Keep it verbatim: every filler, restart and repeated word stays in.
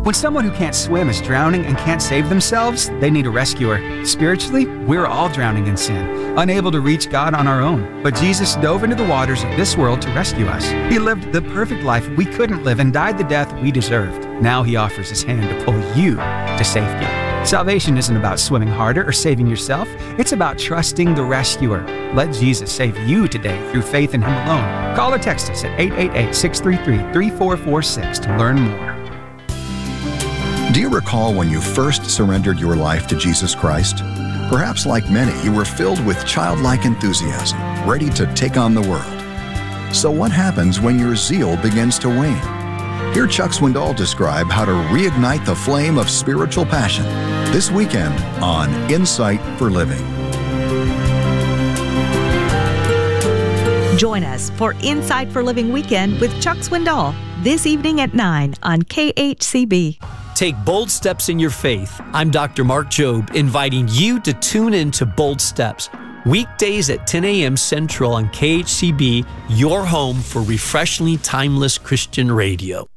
When someone who can't swim is drowning and can't save themselves, they need a rescuer. Spiritually, we're all drowning in sin, unable to reach God on our own. But Jesus dove into the waters of this world to rescue us. He lived the perfect life we couldn't live and died the death we deserved. Now he offers his hand to pull you to safety. Salvation isn't about swimming harder or saving yourself. It's about trusting the rescuer. Let Jesus save you today through faith in him alone. Call or text us at eight eight eight, six three three, three four four six to learn more. Do you recall when you first surrendered your life to Jesus Christ? Perhaps like many, you were filled with childlike enthusiasm, ready to take on the world. So what happens when your zeal begins to wane? Hear Chuck Swindoll describe how to reignite the flame of spiritual passion this weekend on Insight for Living. Join us for Insight for Living Weekend with Chuck Swindoll this evening at nine on K H C B. Take bold steps in your faith. I'm Doctor Mark Jobe, inviting you to tune in to Bold Steps, weekdays at ten a.m. Central on K H C B, your home for refreshingly timeless Christian radio.